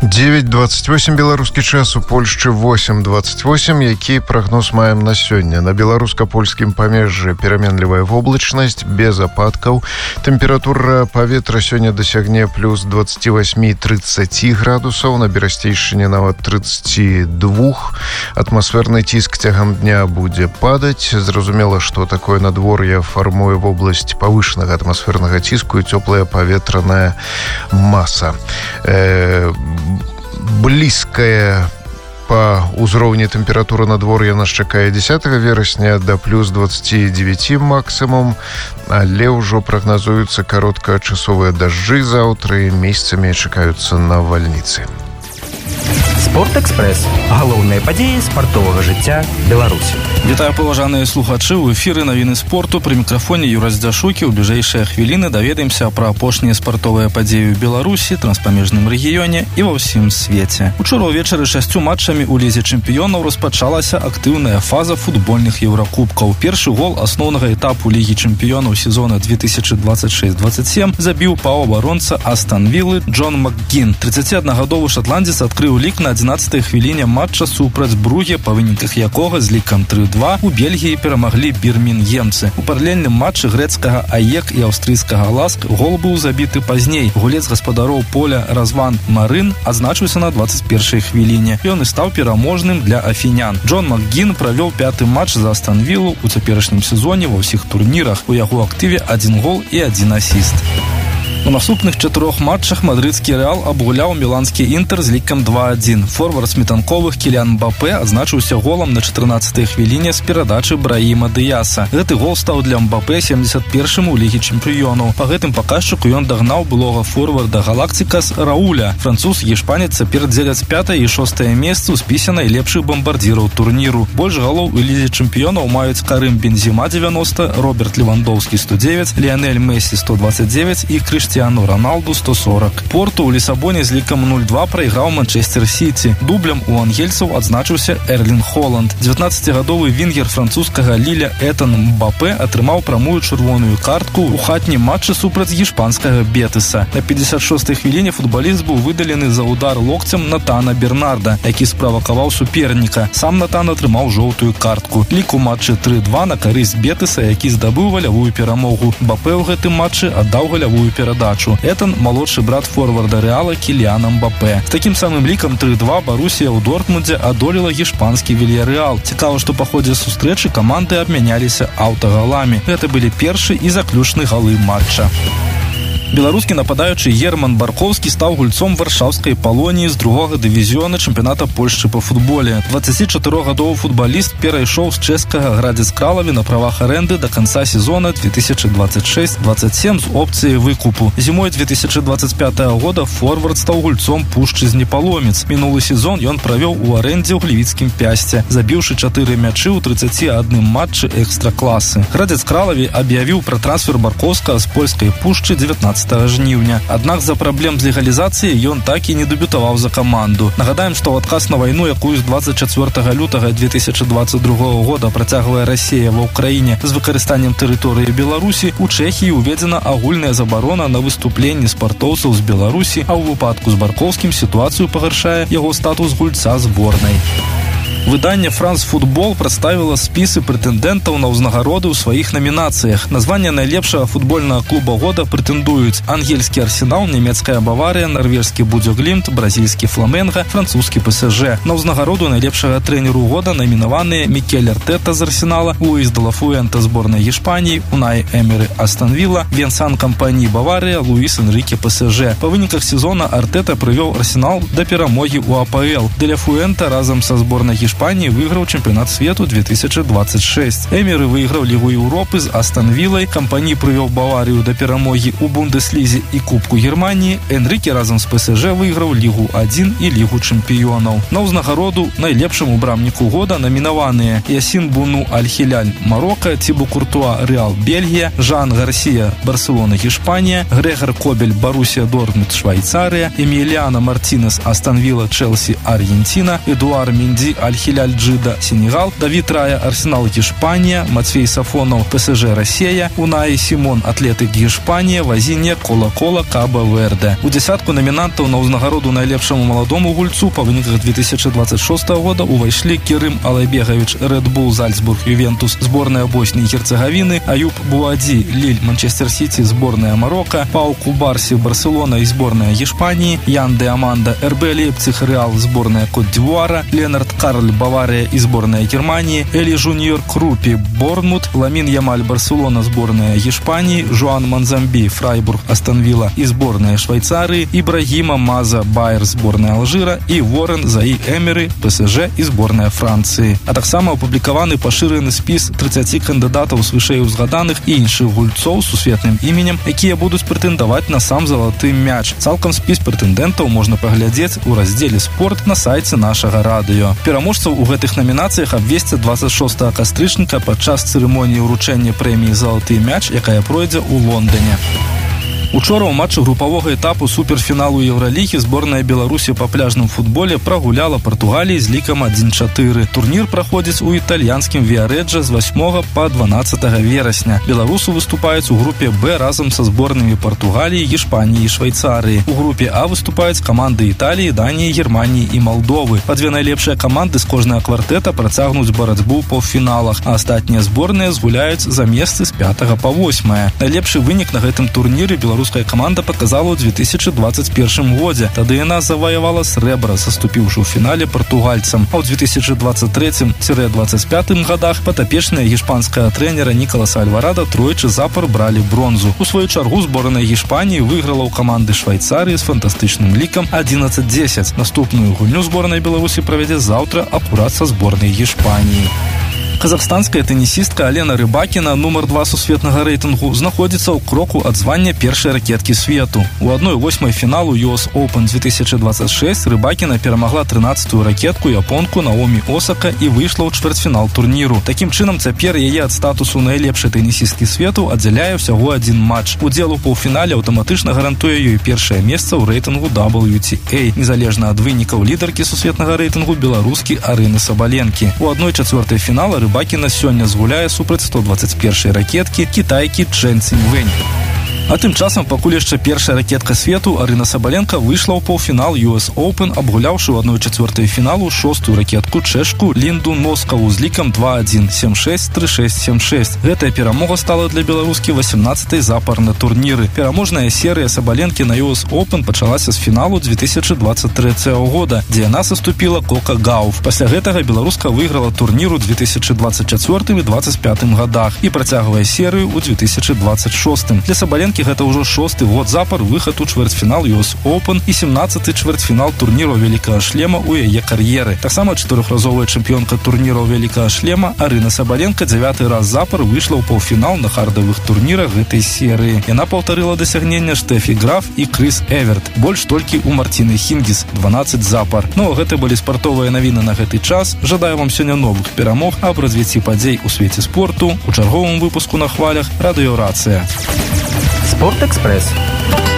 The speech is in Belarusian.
9:28 беларускі час, у Польшчы 8:28. Які прагноз маем на сёння? На беларуска-польскім памежжы пераменлівая воблачнасць, без ападкаў. Тэмпература паветра сёння дасягне плюс 28-30 градусаў, на берасцейшыне нават 32. Атмасферны ціск цягам дня будзе падаць. Зразумела, што такое надвор'е фармуе вобласць павышанага атмасфернага ціску і цёплая паветраная маса. Блізкая па ўзроўні тэмпература надвор'я нас чакае 10 верасня да плюс 29 максімум, але ўжо прагназуюцца кароткачасовыя дажджы заўтра і месцамі чакаюцца навальніцы. Спортэкспрэс. Галоўныя падзеі спартовага жыцця Беларусі. Вітаю, паважаныя слухачы. У эфіры навіны спорту. Пры мікрафоне Юра Здзяшукі. У бліжэйшыя хвіліны даведаемся пра апошнія спартовыя падзеі ў Беларусі, транспамежным рэгіёне і ва ўсім свеце. Учора ўвечары 6 матчамі ў лізе чэмпіёнаў распачалася актыўная фаза футбольных еўракубкаў. Першы гол асноўнага этапу лігі чэмпіёнаў сезона 2026-27 забіў паўабаронца Астан Вілы Джон Макгін. 31-гадовы шатландзец адкрыў лік на 11-й хвіліне матча супраць Бруге, па выніках якога з лікам 3-2 у Бельгіі перамаглі бірмінгемцы. У паралельным матчы грэцкага АЕК і аўстрыйскага Ласк гол быў забіты пазней. Гулец гаспадароў поля Разван Марын адзначыўся на 21-й хвіліне. Ён і стаў пераможным для афінян. Джон Макгін правёў 5-ты матч за Астан Вілу у цяперашнім сезоне ва ўсіх турнірах. У яго актыве 1 гол і 1 асіст. У наступных 4 матчах мадрыдскі Рэал абгуляў міланскі Інтэр з лікам 2-1. Форвард сметанковых Кіліан Мбапе адзначыўся голам на 14-й хвіліне з перадачы Браіма Дыяса. Гэты гол стаў для Мбапе 71-м у лігі чэмпіёнаў. Па гэтым паказчыку ён дагнаў былога форварда Галактикас Рауля. Француз і іспанец цяпер дзеляць 5-е і 6-е месцы ў спісе найлепшых бамбардзіраў турніру. Больш галоў у лізе чэмпіёнаў маюць Карым Бензема 90, Роберт Левандоўскі 109, Ліанель Мессі 129 і Крыштіану Роналду 140. Порту ў Лісабоне з лікам 0-2 прайграў Манчестер Сіці. Дублем у ангельцаў адзначыўся Эрлін Холанд. 19-гадовы вінгер французскага Ліля Этан Мбапе атрымаў прамую чырвоную картку ў хатнім матчы супраць іспанскага Бетыса. На 56-й хвіліне футбаліст быў выдалены за удар локцем Натана Бернарда, які справакаваў суперніка. Сам Натан атрымаў жоўтую картку. Лік у матчы 3-2 на карысць Бетыса, які здабыў галявую перамогу. Мбапе ў гэтым матчы аддаў галявую перадачу. Этан – малодшы брат форварда Рэала Кіліана Мбапе. З такім самым лікам 3-2 Барусія ў Дортмундзе адолела іспанскі Вільярэал. Цікава, што па ходзе сустрэчы каманды абмяняліся аўтагаламі. Гэта былі першы і заключны галы матча. Беларускі нападаючы Герман Баркоўскі стаў гульцом варшаўскай Палоніі з 2-го дывізіёна чэмпіяната Польшчы па футболе. 24-гадовы футбаліст перайшоў з чэшскага Градзец-Кралаві на правах арэнды да канца сезона 2026-27 з опцыяй выкупу. Зімой 2025 года форвард стаў гульцом Пушчы з Непаломец. Мінулы сезон ён правёў у арэндзе ў глівіцкім Пясце, забіўшы 4 мячы ў 31 матчы экстракласы. Градзец-Кралаві аб'явіў пра трансфер Баркоўскага з польскай Пушчы 19 жніўня. Аднак з-за праблем з легалізацыяй ён так і не дэбютаваў за каманду. Нагадаем, што ў адказ на вайну, якую з 24 лютага 2022 года працягвае Расія ва ўкраіне з выкарыстаннем тэрыторыі Беларусі, у Чэхіі уведзена агульная забарона на выступленні спартоўцаў з Беларусі, а ў выпадку з Баркоўскім сітуацыю пагаршае яго статус гульца зборнай. Выданне «Франс Футбол» прадставіла спісы прэтэндэнтаў на ўзнагароды ў сваіх намінацыях. На званне найлепшага футбольнага клуба года прэтэндуюць ангельскі «Арсенал», нямецкая «Баварыя», нарвежскі «Будзёглімт», бразільскі «Фламенга», французскі «ПСЖ». На ўзнагароду найлепшага трэнеру года намінаваныя Мікель Артета з «Арсенала», Луіс де ла Фуэнте зборнай Іспаніі, Унай Эмеры Астан Вілла, Венсан Кампані Баварыя, Луіс Энріке ПСЖ. Па выніках сезона Артета прывёў «Арсенал» да перамогі ў АПЛ. Де ла Фуэнте разам са зборнай Іспаніі выйграў чэмпіянат свету 2026. Эмеры выйграў Лігу Еўропы з Астан Вілай, Кампані прывёў Баварыю да перамогі ў Бундеслізе і Кубку Германіі, Энріке разам з ПСЖ выйграў Лігу 1 і Лігу чэмпіёнаў. На ўзнагароду найлепшаму брамніку года намінаваныя Ясін Буну Аль-Хіляль Марока, Цібу Куртуа Рэал Бельгія, Жан Гарсія Барселона Іспанія, Грегор Кобель Барусія Дортмунд Швайцарія, Эміліано Мартінес Астан Вілла Челсі Аргентина, Эдуар Менді Аль Аль-Хиляль Джида Сенегал, Давид Рая Арсенал Гешпания, Матвей Сафонов ПСЖ Россия, Унаи Симон Атлетик Гешпания, Вазине Кола-Кола Каба Верде. У десятку номинантов на узнагароду найлепшаму маладому гульцу по выниках 2026 года увайшли Керым Алайбегович Ред Булл Зальцбург Ювентус, сборная Боснии и Герцеговины, Аюб Буади Лиль Манчестер Сити, сборная Марокко, Пау Кубарси Барселона и сборная Испании, Ян де Аманда РБ Лейпциг Реал, сборная Кот-д'Ивуара, Ленард Карль Бавария и сборная Германии, Эли Жуниор Крупи Борнмут, Ламин Ямаль Барселона, сборная Испании, Жуан Манзамби Фрайбург Астон Вилла и сборная Швейцарии, Ибрагима Маза Байер, сборная Алжира и Уоррен Заи Эмери ПСЖ и сборная Франции. А таксама апублікаваны пашыраны спіс 30 кандыдатаў з вышэй узгаданых і іншых гульцоў з сусветным іменем, якія будуць прэтэндаваць на сам залаты мяч. Цалкам спіс прэтэндэнтаў можна паглядзець у раздзеле «Спорт» на сайце нашага радыё. Пераможцаў у гэтых намінацыях абвесцяць 26 кастрычніка падчас цырымоніі ўручэння прэміі «Залаты мяч», якая пройдзе ў Лондоне. Учора ў матчы групавога этапу суперфіналу Еўралігі зборная Беларусі па пляжным футболе прагуляла Партугаліі з лікам 1-4. Турнір праходзіць у італьянскім Віарэджа з 8 па 12 верасня. Беларусы выступаюць у групе Б разам са зборнымі Партугаліі, Іспаніі і Швейцарыі. У групе А выступаюць каманды Італіі, Даніі, Германіі і Малдовы. Па две найлепшыя каманды з кожнага квартэта працягнуць барацьбу ў паўфіналах, а астатнія зборныя згуляюць за месцы з 5 па 8. Найлепшы вынік на гэтым турніры беларуская каманда показала ў 2021 годзе. Тады яна заваявала срэбра, саступіўшы ў фінале партугальцам. А ў 2023-25 годах патапечныя гішпанскага трэнера Николаса Альварадо тройчы запар бралі бронзу. У сваю чаргу зборная Гішпаніі выйграла ў каманды Швейцарыі з фантастычным лікам 11-10. Наступную гульню зборная Беларусі правядзе заўтра акурат са зборнай Гішпаніі. Казахстанская тенісістка Алена Рыбакіна, нумар 2 сусветнага рэйтынгу, знаходзіцца ў кроку ад звання першай ракеткі свету. У 1/8 фіналу US Open 2026 Рыбакіна перамагла 13-ю ракетку японку Наомі Осака і выйшла ў чвэрцьфінал турніру. Такім чынам, цяпер яе ад статусу найлепшай тэнісісткі свету аддзяляе ўсяго адзін матч. Удзел у паўфінале аўтаматычна гарантуе ёй першае месца ў рэйтынгу WTA, незалежна ад вынікаў лідаркі сусветнага рэйтынгу беларускі Арыны Сабаленкі. У 1/4 фінала Рыбакіна сёння згуляе супраць 121-й ракеткі кітайкі Чэн Ціньвэнь. А тым часам, пакуль яшчэ першая ракетка свету, Арына Сабаленка выйшла ў паўфінал US Open, абгуляўшы ў 1/4 фіналу 6-ю ракетку чэшку Лінду Носкаву з лікам 2-1, 7-6, 3-6, 7-6. Гэтая перамога стала для беларускі 18-й запар на турніры. Пераможная серыя Сабаленкі на US Open пачалася з фіналу 2023 года, дзе яна саступіла Кока Гауф. Пасля гэтага беларуска выйграла турнір у 2024 і 2025 годах і працягвае серыю ў 2026. Для Сабаленкі гэта ўжо 6-й год запар выхад у чвэрцьфінал US Open і 17-й чвэрцьфінал турніраў Вялікага шлема ў яе кар'еры. Таксама 4-разовая чэмпіёнка турніраў Вялікага шлема Арына Сабаленка 9-й раз запар выйшла ў паўфінал на хардавых турнірах гэтай серыі. Яна паўтарыла дасягнення Штефі Граф і Крыс Эверт. Больш толькі ў Марціны Хінгіс 12 запар. Ну а гэта былі спартовыя навіны на гэты час. Жадаю вам сёння новых перамог, аб развіцці падзей у свеце спорту у чарговым выпуску на хвалях Радыё Рацыя. Спорт-экспресс.